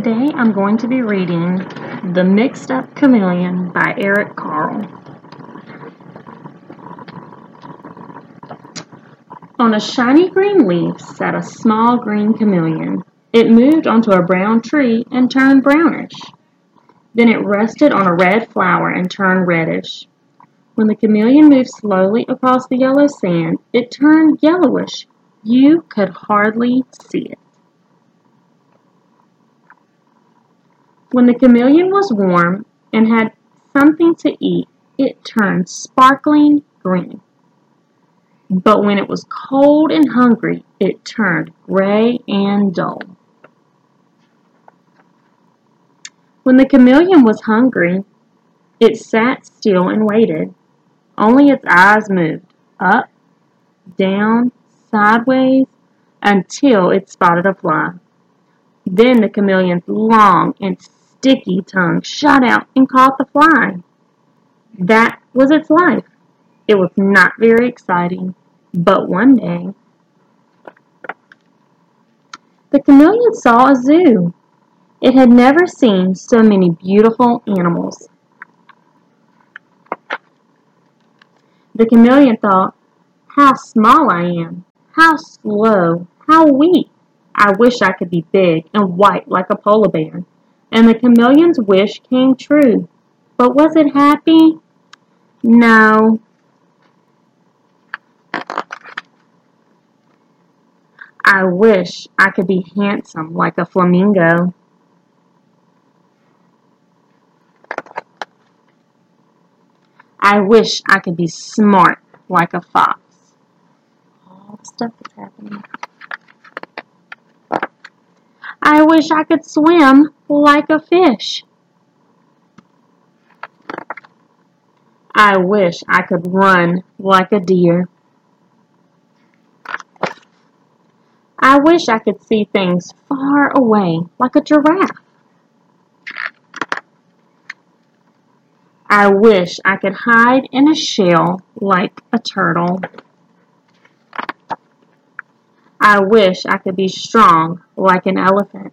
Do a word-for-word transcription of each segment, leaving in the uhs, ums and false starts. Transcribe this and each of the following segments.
Today I'm going to be reading The Mixed Up Chameleon by Eric Carle. On a shiny green leaf sat a small green chameleon. It moved onto a brown tree and turned brownish. Then it rested on a red flower and turned reddish. When the chameleon moved slowly across the yellow sand, it turned yellowish. You could hardly see it. When the chameleon was warm and had something to eat, it turned sparkling green. But when it was cold and hungry, it turned gray and dull. When the chameleon was hungry, it sat still and waited. Only its eyes moved up, down, sideways, until it spotted a fly. Then the chameleon's long and sticky tongue shot out and caught the fly. That was its life. It was not very exciting, but one day, the chameleon saw a zoo. It had never seen so many beautiful animals. The chameleon thought, "How small I am, how slow, how weak. I wish I could be big and white like a polar bear." And the chameleon's wish came true. But was it happy? No. I wish I could be handsome like a flamingo. I wish I could be smart like a fox. All the stuff that's happening. I wish I could swim like a fish. I wish I could run like a deer. I wish I could see things far away like a giraffe. I wish I could hide in a shell like a turtle. I wish I could be strong like an elephant.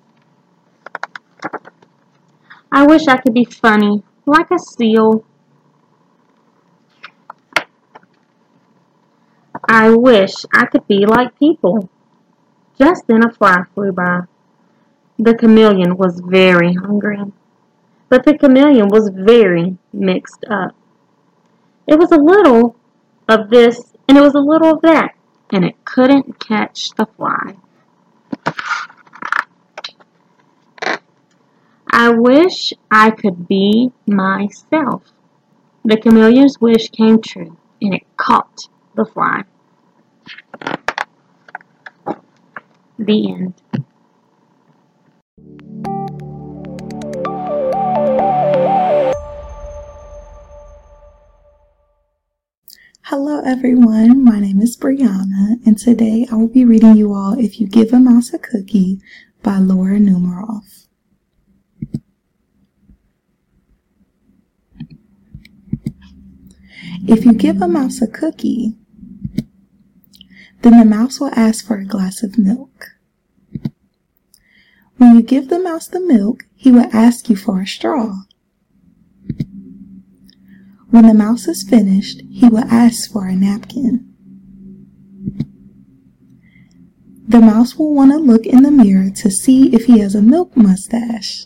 I wish I could be funny like a seal. I wish I could be like people. Just then a fly flew by. The chameleon was very hungry, but the chameleon was very mixed up. It was a little of this and it was a little of that, and it couldn't catch the fly. I wish I could be myself. The chameleon's wish came true, and it caught the fly. The end. Hello everyone, my name is Brianna, and today I will be reading you all If You Give a Mouse a Cookie by Laura Numeroff. If you give a mouse a cookie, then the mouse will ask for a glass of milk. When you give the mouse the milk, he will ask you for a straw. When the mouse is finished, he will ask for a napkin. The mouse will want to look in the mirror to see if he has a milk mustache.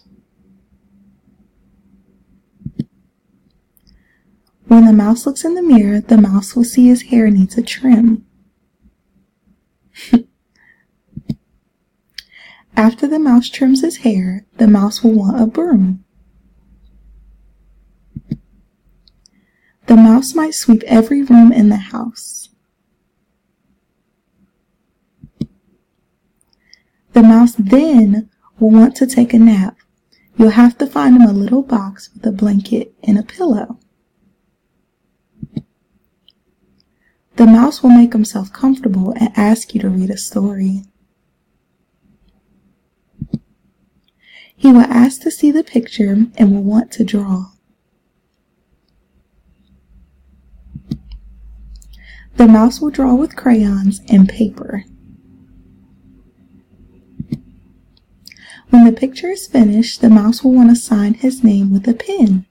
When the mouse looks in the mirror, the mouse will see his hair needs a trim. After the mouse trims his hair, the mouse will want a broom. The mouse might sweep every room in the house. The mouse then will want to take a nap. You'll have to find him a little box with a blanket and a pillow. The mouse will make himself comfortable and ask you to read a story. He will ask to see the picture and will want to draw. The mouse will draw with crayons and paper. When the picture is finished, the mouse will want to sign his name with a pen.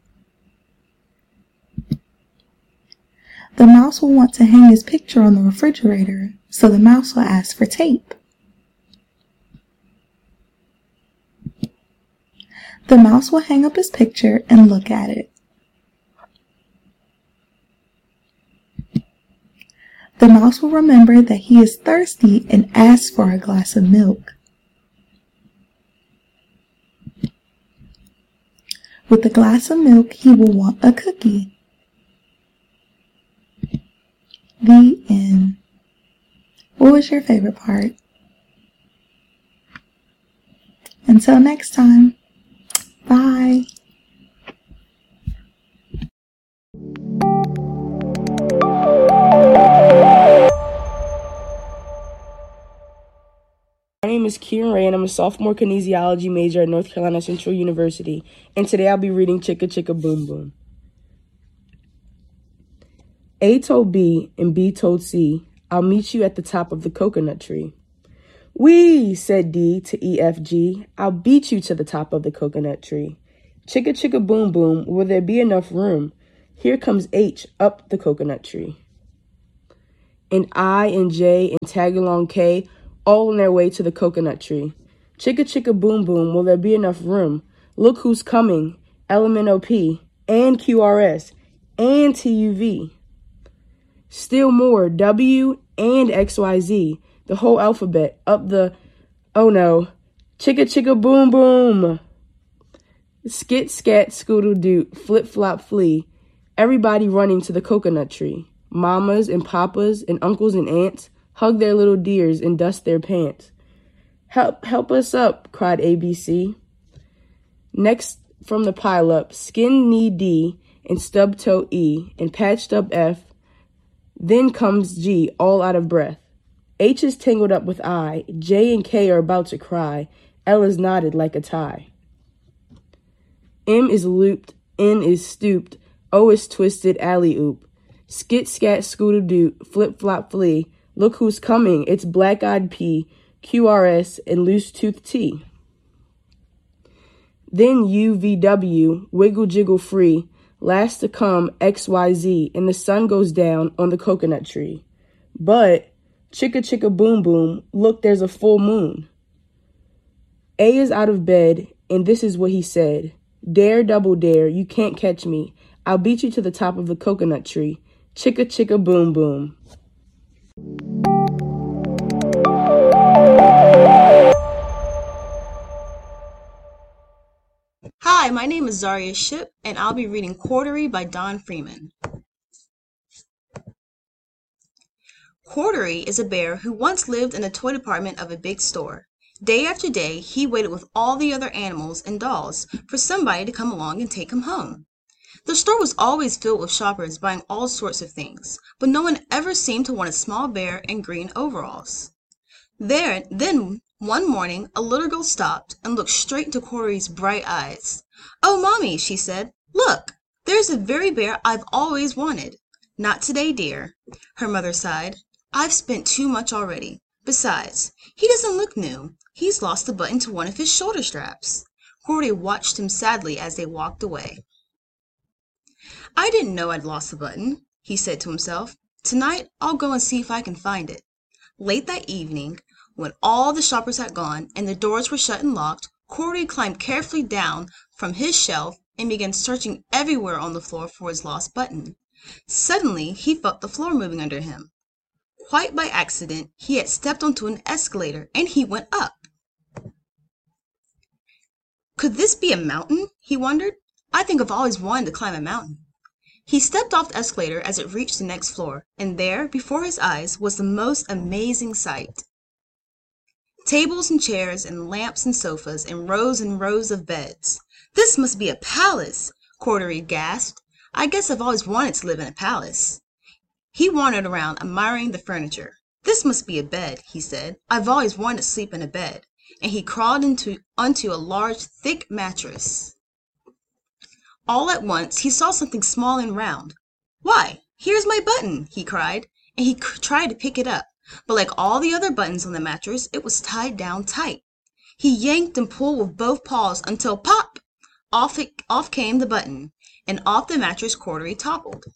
The mouse will want to hang his picture on the refrigerator, so the mouse will ask for tape. The mouse will hang up his picture and look at it. The mouse will remember that he is thirsty and ask for a glass of milk. With the glass of milk, he will want a cookie. The end. What was your favorite part? Until next time, bye. My name is Kieran Ray, and I'm a sophomore kinesiology major at North Carolina Central University, and today I'll be reading Chicka Chicka Boom Boom. A told B, and B told C, I'll meet you at the top of the coconut tree. Wee, said D to E F G, I'll beat you to the top of the coconut tree. Chicka Chicka Boom Boom, will there be enough room? Here comes H up the coconut tree. And I and J and tag along K, all on their way to the coconut tree. Chicka Chicka Boom Boom, will there be enough room? Look who's coming, L M N O P, and Q R S, and T U V. Still more, W and X Y Z, the whole alphabet, up the, oh no, Chicka Chicka Boom Boom. Skit, scat, scoodle doot, flip, flop, flee, everybody running to the coconut tree. Mamas and papas and uncles and aunts hug their little dears and dust their pants. Help, help us up, cried A B C. Next from the pile-up, skin knee D and stub toe E and patched up F. Then comes G, all out of breath. H is tangled up with I. J and K are about to cry. L is knotted like a tie. M is looped. N is stooped. O is twisted alley-oop. Skit, scat, scoodle doot, flip, flop, flee. Look who's coming, it's black-eyed P, Q R S, and loose-toothed T. Then U V W, wiggle, jiggle, free. Last to come, X Y Z, and the sun goes down on the coconut tree. But, Chicka Chicka Boom Boom, look, there's a full moon. A is out of bed, and this is what he said. Dare, double dare, you can't catch me. I'll beat you to the top of the coconut tree. Chicka Chicka Boom Boom. Hi, my name is Zaria Ship, and I'll be reading Quartery by Don Freeman. Quartery is a bear who once lived in a toy department of a big store. Day after day, he waited with all the other animals and dolls for somebody to come along and take him home. The store was always filled with shoppers buying all sorts of things, but no one ever seemed to want a small bear in green overalls. There, then, one morning, a little girl stopped and looked straight into Quartery's bright eyes. "Oh, Mommy," she said, "look, there's the very bear I've always wanted." "Not today, dear," her mother sighed. "I've spent too much already. Besides, he doesn't look new. He's lost the button to one of his shoulder straps." Quartery watched him sadly as they walked away. "I didn't know I'd lost the button," he said to himself. "Tonight I'll go and see if I can find it." Late that evening, when all the shoppers had gone and the doors were shut and locked, Quartery climbed carefully down from his shelf and began searching everywhere on the floor for his lost button. Suddenly, he felt the floor moving under him. Quite by accident, he had stepped onto an escalator and he went up. Could this be a mountain? He wondered. I think I've always wanted to climb a mountain. He stepped off the escalator as it reached the next floor, and there, before his eyes, was the most amazing sight. Tables and chairs and lamps and sofas and rows and rows of beds. "This must be a palace," Quartery gasped. "I guess I've always wanted to live in a palace." He wandered around, admiring the furniture. "This must be a bed," he said. "I've always wanted to sleep in a bed." And he crawled into onto a large, thick mattress. All at once he saw something small and round. "Why, here's my button!" he cried, and he tried to pick it up, but like all the other buttons on the mattress, it was tied down tight. He yanked and pulled with both paws until pop! Off, it, off came the button, and off the mattress Cordery toppled.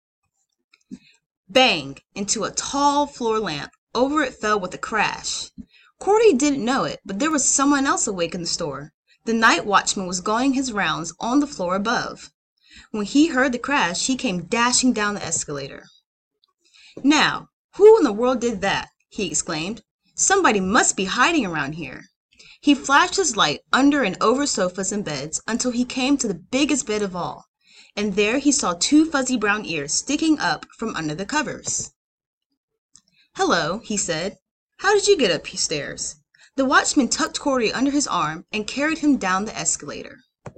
Bang! Into a tall floor lamp. Over it fell with a crash. Cordery didn't know it, but there was someone else awake in the store. The night watchman was going his rounds on the floor above. When he heard the crash, he came dashing down the escalator. "Now, who in the world did that?" he exclaimed. "Somebody must be hiding around here." He flashed his light under and over sofas and beds until he came to the biggest bed of all, and there he saw two fuzzy brown ears sticking up from under the covers. "Hello," he said. "How did you get upstairs?" The watchman tucked Cordery under his arm and carried him down the escalator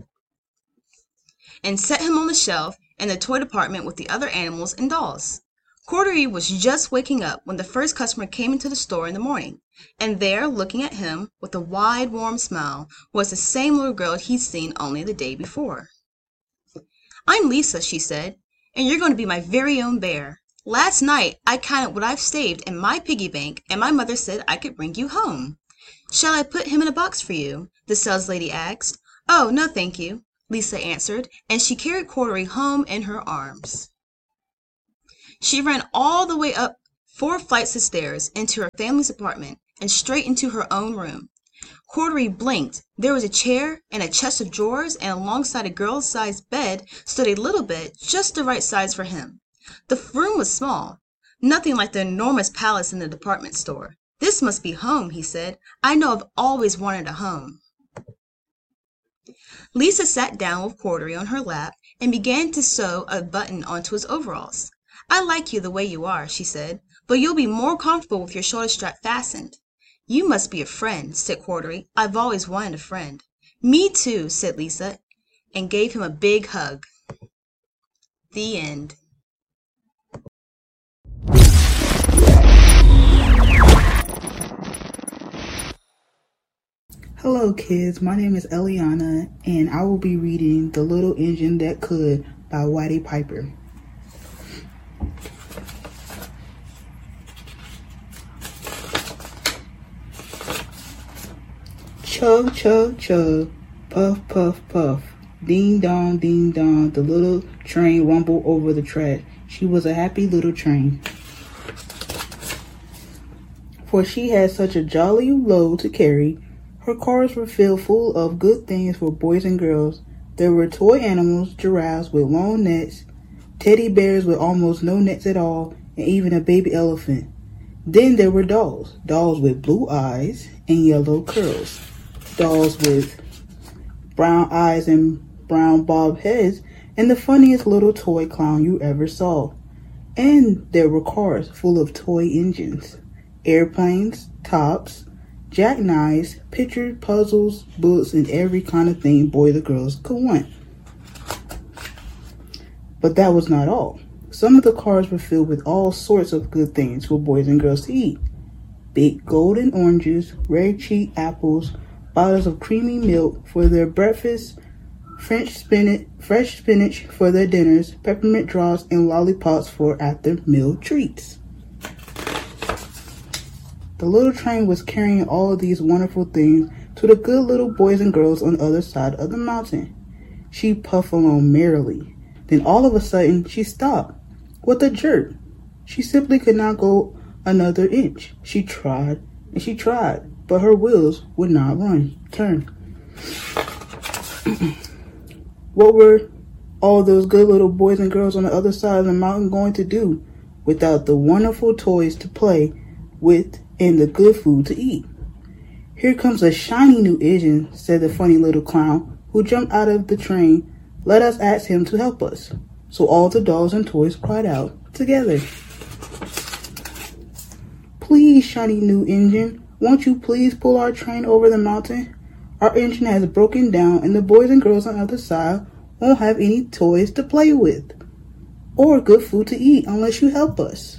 and set him on the shelf in the toy department with the other animals and dolls. Cordery was just waking up when the first customer came into the store in the morning, and there, looking at him with a wide, warm smile, was the same little girl he'd seen only the day before. "I'm Lisa," she said, "and you're going to be my very own bear. Last night I counted what I've saved in my piggy bank, and my mother said I could bring you home." "Shall I put him in a box for you?" the saleslady asked. "Oh, no, thank you," Lisa answered, and she carried Cordery home in her arms. She ran all the way up four flights of stairs into her family's apartment and straight into her own room. Cordery blinked. There was a chair and a chest of drawers, and alongside a girl-sized bed stood a little bed just the right size for him. The room was small, nothing like the enormous palace in the department store. "This must be home," he said. "I know I've always wanted a home." Lisa sat down with Cordery on her lap and began to sew a button onto his overalls. "I like you the way you are," she said, "but you'll be more comfortable with your shoulder strap fastened." "You must be a friend," said Cordery. "I've always wanted a friend." "Me too," said Lisa, and gave him a big hug. The end. Hello kids, my name is Eliana, and I will be reading The Little Engine That Could by Whitey Piper. Chug, chug, chug, puff, puff, puff, ding dong, ding dong, the little train rumbled over the track. She was a happy little train, for she had such a jolly load to carry. Her cars were filled full of good things for boys and girls. There were toy animals, giraffes with long necks, teddy bears with almost no necks at all, and even a baby elephant. Then there were dolls, dolls with blue eyes and yellow curls, dolls with brown eyes and brown bob heads, and the funniest little toy clown you ever saw. And there were cars full of toy engines, airplanes, tops, jackknives, pictures, puzzles, books, and every kind of thing boys or girls could want. But that was not all. Some of the cars were filled with all sorts of good things for boys and girls to eat. Big golden oranges, red cheek apples, bottles of creamy milk for their breakfast, French spinach, fresh spinach for their dinners, peppermint drops, and lollipops for after-meal treats. The little train was carrying all of these wonderful things to the good little boys and girls on the other side of the mountain. She puffed along merrily. Then all of a sudden, she stopped with a jerk. She simply could not go another inch. She tried and she tried, but her wheels would not run, turn. What were all those good little boys and girls on the other side of the mountain going to do without the wonderful toys to play with and the good food to eat? "Here comes a shiny new engine," said the funny little clown who jumped out of the train. "Let us ask him to help us." So all the dolls and toys cried out together, "Please, shiny new engine, won't you please pull our train over the mountain? Our engine has broken down and the boys and girls on the other side won't have any toys to play with or good food to eat unless you help us."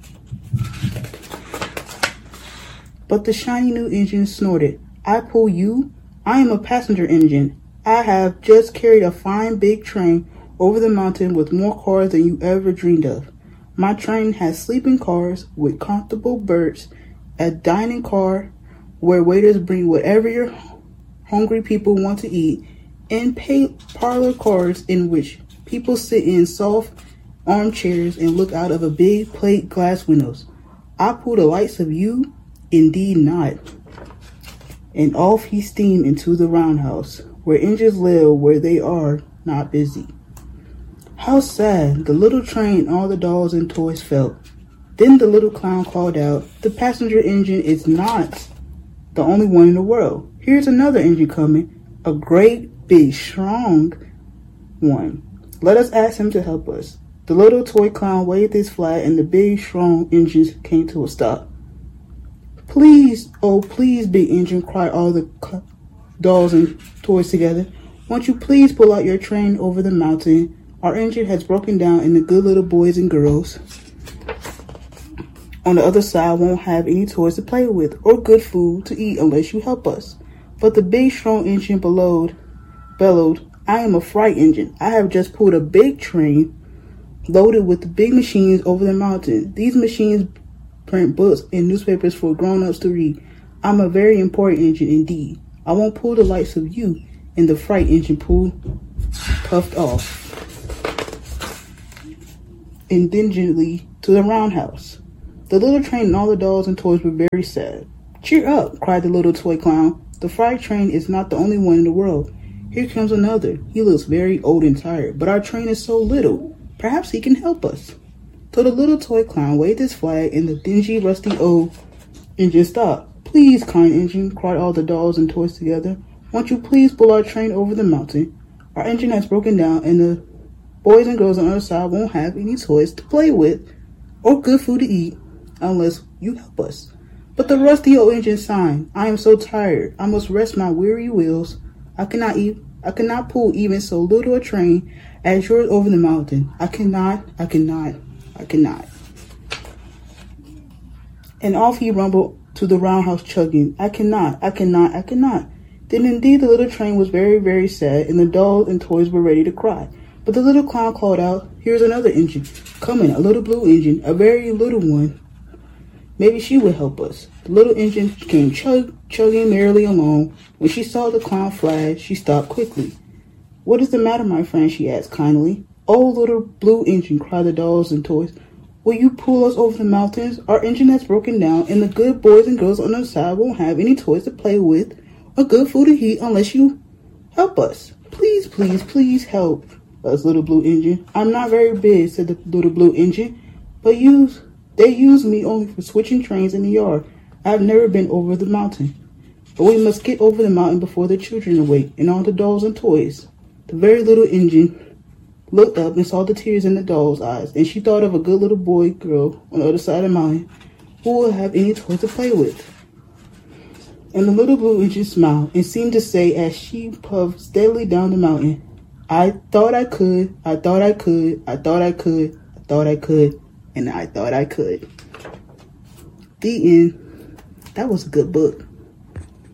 But the shiny new engine snorted. "I pull you? I am a passenger engine. I have just carried a fine big train over the mountain with more cars than you ever dreamed of. My train has sleeping cars with comfortable berths, a dining car where waiters bring whatever your hungry people want to eat, and pay parlor cars in which people sit in soft armchairs and look out of a big plate glass windows. I pull the lights of you? Indeed not. And off he steamed into the roundhouse, where engines live where they are not busy. How sad the little train and all the dolls and toys felt. Then the little clown called out, the passenger engine is not the only one in the world. Here's another engine coming, a great, big, strong one. Let us ask him to help us. The little toy clown waved his flag and the big, strong engines came to a stop. Please, oh please, big engine, cried all the dolls and toys together. Won't you please pull out your train over the mountain? Our engine has broken down and the good little boys and girls on the other side won't have any toys to play with or good food to eat unless you help us. But the big, strong engine bellowed, bellowed, I am a freight engine. I have just pulled a big train loaded with the big machines over the mountain. These machines print books and newspapers for grown-ups to read. I'm a very important engine indeed. I won't pull the likes of you. And the freight engine pulled, puffed off indignantly to the roundhouse. The little train and all the dolls and toys were very sad. Cheer up, cried the little toy clown. The freight train is not the only one in the world. Here comes another. He looks very old and tired, but our train is so little. Perhaps he can help us. So the little toy clown waved his flag and the dingy, rusty old engine stopped. Please, kind engine, cried all the dolls and toys together. Won't you please pull our train over the mountain? Our engine has broken down and the boys and girls on the other side won't have any toys to play with or good food to eat unless you help us. But the rusty old engine sighed. I am so tired. I must rest my weary wheels. I cannot eat. I cannot pull even so little a train as yours over the mountain. I cannot. I cannot. I cannot. And off he rumbled to the roundhouse chugging. I cannot. I cannot. I cannot. Then indeed the little train was very, very sad, and the dolls and toys were ready to cry. But the little clown called out, here's another engine. Coming, a little blue engine, a very little one. Maybe she would help us. The little engine came chug, chugging merrily along. When she saw the clown flag, she stopped quickly. What is the matter, my friend? She asked kindly. Oh, little blue engine, cried the dolls and toys. Will you pull us over the mountains? Our engine has broken down, and the good boys and girls on the side won't have any toys to play with or good food to eat unless you help us. Please, please, please help us, little blue engine. I'm not very big, said the little blue engine, but use they use me only for switching trains in the yard. I've never been over the mountain. But we must get over the mountain before the children awake and all the dolls and toys. The very little engine looked up and saw the tears in the doll's eyes, and she thought of a good little boy girl on the other side of the mountain who will have any toys to play with. And the little blue engine smiled and seemed to say as she puffed steadily down the mountain, I thought I could, I thought I could, I thought I could, I thought I could, and I thought I could. The end. That was a good book.